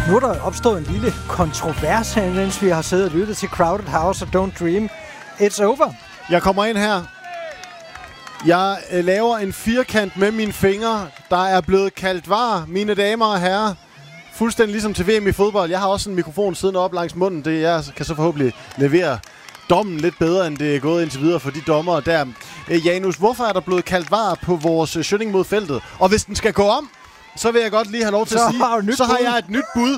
Nu er der opstået en lille kontrovers her, mens vi har siddet og lyttet til Crowded House og Don't Dream. It's over. Jeg kommer ind her. Jeg laver en firkant med mine fingre, der er blevet kaldt var, mine damer og herrer. Fuldstændig ligesom til VM i fodbold. Jeg har også en mikrofon siddende op langs munden. Jeg kan så forhåbentlig levere dommen lidt bedre, end det er gået indtil videre for de dommere der. Janus, hvorfor er der blevet kaldt var på vores skydning mod feltet? Og hvis den skal gå om, så vil jeg godt lige have lov til at sige, så har jeg et nyt bud,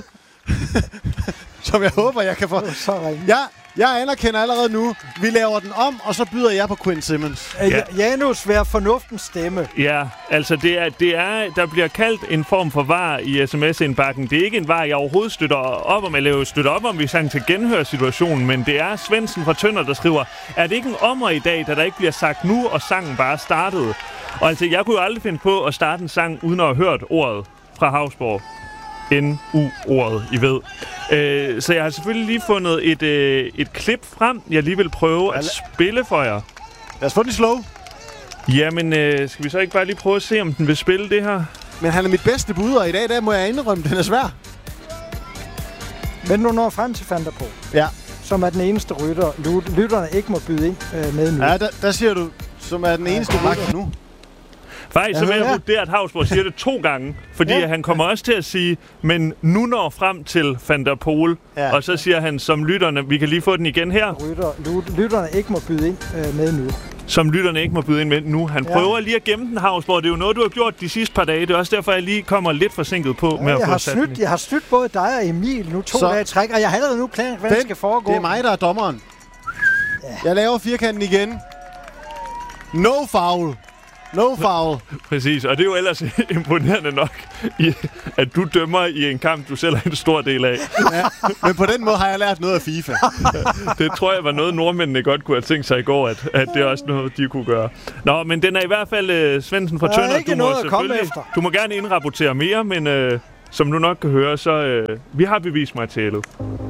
som jeg håber, jeg kan få. Jeg anerkender allerede nu. Vi laver den om, og så byder jeg på Quinn Simmons. Janus, vær fornuftens stemme. Ja, altså der bliver kaldt en form for var i sms-indbakken. Det er ikke en var, jeg overhovedet støtter op om, eller støtter op om, vi sang til genhørsituationen, men det er Svendsen fra Tønder, der skriver, er det ikke en ommer i dag, da der ikke bliver sagt nu, og sangen bare startede? Og altså, jeg kunne jo aldrig finde på at starte en sang, uden at have hørt ordet fra Hausborg. N-U-ordet, I ved. Så jeg har selvfølgelig lige fundet et klip frem, jeg lige vil prøve at spille for jer. Lad os få den slow. Jamen, skal vi så ikke bare lige prøve at se, om den vil spille det her? Men han er mit bedste bud, og i dag der må jeg indrømme, den er svær. Men nu når frem til Van der Poel. Ja. Som er den eneste rytter, lytterne ikke må byde ind med nu. Ja, der siger du, som er den eneste rytter nu. Faktisk så vil jeg vurdere, at Hausborg siger det 2 gange, fordi han kommer også til at sige, men nu når frem til Van der Poel, og så siger han, som lytterne, vi kan lige få den igen her. Lytterne ikke må byde ind med nu. Som lytterne ikke må byde ind med nu. Han prøver lige at gemme den, Hausborg. Det er jo noget, du har gjort de sidste par dage. Det er også derfor, jeg lige kommer lidt forsinket på med at få sat den. Jeg har snydt både dig og Emil nu 2 dage i træk, og jeg har allerede nu planer, hvad der skal foregå. Det er mig, der er dommeren. Ja. Jeg laver firkanten igen. No foul. No foul. Præcis, og det er jo ellers imponerende nok, at du dømmer i en kamp, du selv er en stor del af. Ja, men på den måde har jeg lært noget af FIFA. Det tror jeg var noget, nordmændene godt kunne have tænkt sig i går, at det er også noget, de kunne gøre. Nå, men den er i hvert fald Svendsen fra Tønder. Du må gerne indrapportere mere, men som du nok kan høre, så vi har bevismaterialet.